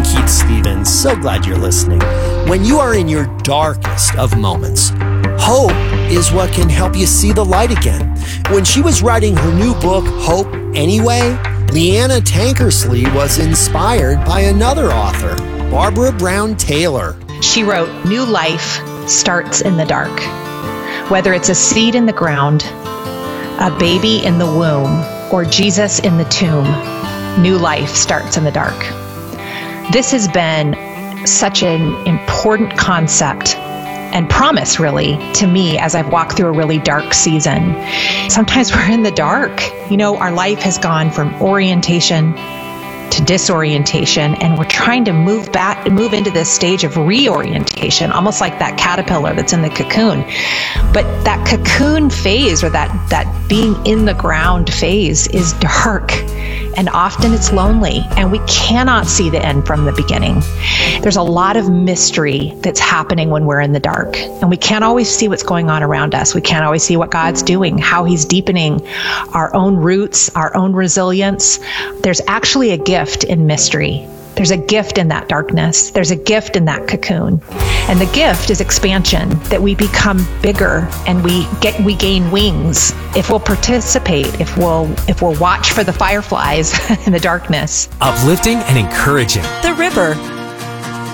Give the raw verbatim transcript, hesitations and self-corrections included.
Keith Stevens. So glad you're listening. When you are in your darkest of moments, hope is what can help you see the light again. When she was writing her new book, Hope Anyway, Leanna Tankersley was inspired by another author, Barbara Brown Taylor. She wrote, "New life starts in the dark. Whether it's a seed in the ground, a baby in the womb, or Jesus in the tomb, new life starts in the dark." This has been such an important concept and promise, really, to me as I've walked through a really dark season. Sometimes we're in the dark. You know, our life has gone from orientation to disorientation, and we're trying to move back, move into this stage of reorientation, almost like that caterpillar that's in the cocoon. But that cocoon phase, or that, that being in the ground phase, is dark. And often it's lonely, and we cannot see the end from the beginning. There's a lot of mystery that's happening when we're in the dark, and we can't always see what's going on around us. We can't always see what God's doing, how He's deepening our own roots, our own resilience. There's actually a gift in mystery. There's a gift in that darkness. There's a gift in that cocoon. And the gift is expansion, that we become bigger and we get we gain wings if we'll participate, if we'll if we'll watch for the fireflies in the darkness. Uplifting and encouraging. The River